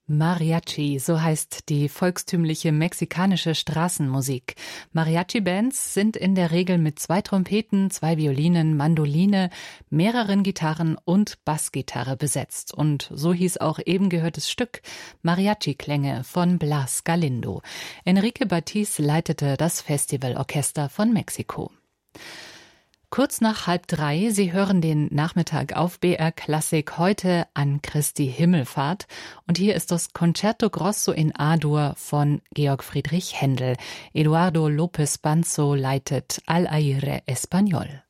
Mariachi, so heißt die volkstümliche mexikanische Straßenmusik. Mariachi-Bands sind in der Regel mit 2 Trompeten, 2 Violinen, Mandoline, mehreren Gitarren und Bassgitarre besetzt. Und so hieß auch eben gehörtes Stück Mariachi-Klänge von Blas Galindo. Enrique Batiz leitete das Festivalorchester von Mexiko. Kurz nach 2:30, Sie hören den Nachmittag auf BR Klassik heute an Christi Himmelfahrt. Und hier ist das Concerto Grosso in A-Dur von Georg Friedrich Händel. Eduardo López Banzo leitet Al Aire Español.